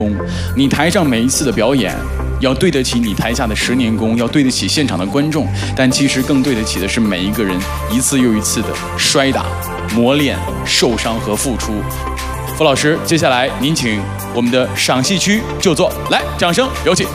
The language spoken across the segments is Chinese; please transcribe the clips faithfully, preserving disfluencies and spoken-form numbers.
你台上每一次的表演，要对得起你台下的十年功，要对得起现场的观众，但其实更对得起的是每一个人一次又一次的摔打、磨练、受伤和付出。傅老师，接下来您请我们的赏戏区就座，来，掌声有请。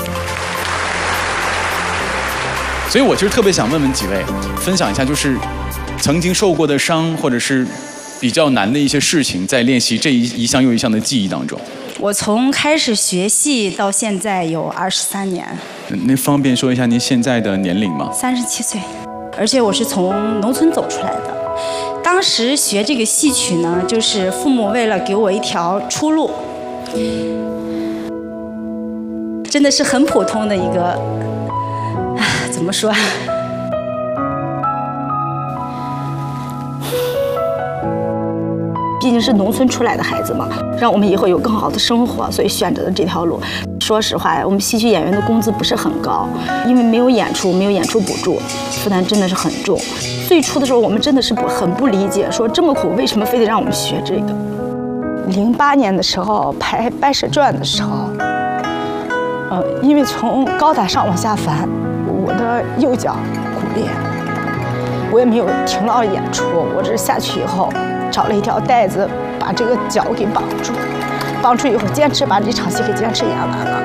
所以我其实特别想问问几位，分享一下就是曾经受过的伤，或者是比较难的一些事情，在练习这一一项又一项的技艺当中。 我从开始学戏到现在有二十三年。 那方便说一下您现在的年龄吗？ 三十七岁，而且我是从农村走出来的。当时学这个戏曲呢，就是父母为了给我一条出路，真的是很普通的一个，啊，怎么说？ 毕竟是农村出来的孩子嘛，让我们以后有更好的生活，所以选择了这条路。说实话，我们戏曲演员的工资不是很高，因为没有演出，没有演出补助，负担真的是很重。最初的时候，我们真的是不很不理解，说这么苦，为什么非得让我们学这个？零八年的时候拍《白蛇传》的时候，呃，因为从高台上往下翻，我的右脚骨裂，我也没有停劳演出，我这是下去以后。找了一条带子，把这个脚给绑住，绑住以后坚持把这场戏给坚持演完了。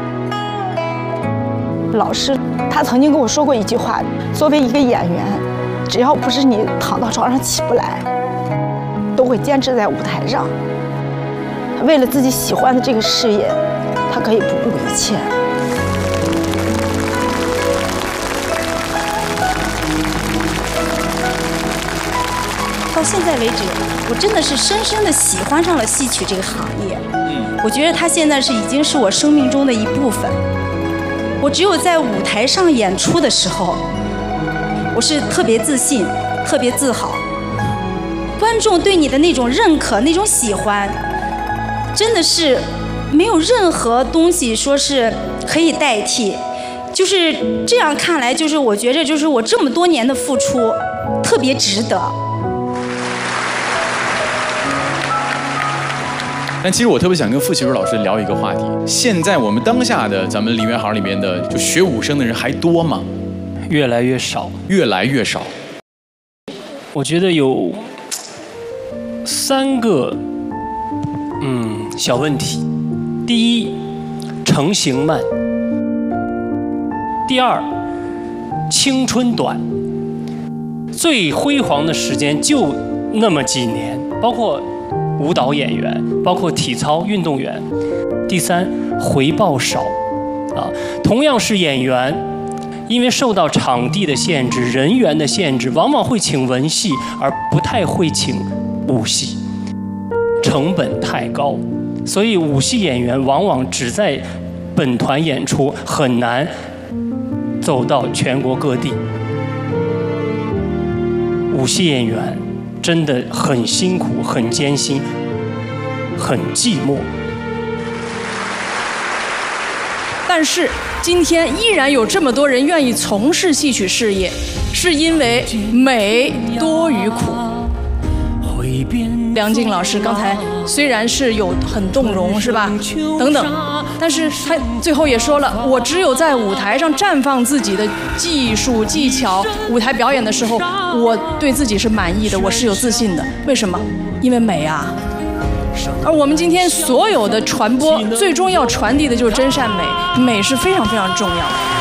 老师他曾经跟我说过一句话：作为一个演员，只要不是你躺到床上起不来，都会坚持在舞台上。为了自己喜欢的这个事业，他可以不顾一切。 到现在为止，我真的是深深的喜欢上了戏曲这个行业。嗯，我觉得它现在是已经是我生命中的一部分。我只有在舞台上演出的时候，我是特别自信、特别自豪。观众对你的那种认可、那种喜欢，真的是没有任何东西说是可以代替。就是这样看来，就是我觉着，就是我这么多年的付出，特别值得。 但其实我特别想跟傅奇茹老师聊一个话题：现在我们当下的咱们梨园行里面的就学武生的人还多吗？ 越来越少， 越来越少。 我觉得有三个嗯小问题：第一，成型慢；第二，青春短。最辉煌的时间就那么几年，包括舞蹈演员，包括体操运动员。第三，回报少，啊，同样是演员，因为受到场地的限制、人员的限制，往往会请文戏，而不太会请武戏，成本太高，所以武戏演员往往只在本团演出，很难走到全国各地。武戏演员真的很辛苦、很艰辛、很寂寞。 但是今天依然有这么多人愿意从事戏曲事业，是因为美多于苦。梁静老师刚才虽然是有很动容，是吧？等等，但是他最后也说了，我只有在舞台上绽放自己的技术技巧，舞台表演的时候，我对自己是满意的，我是有自信的。为什么？因为美啊！而我们今天所有的传播，最终要传递的就是真善美，美是非常非常重要的。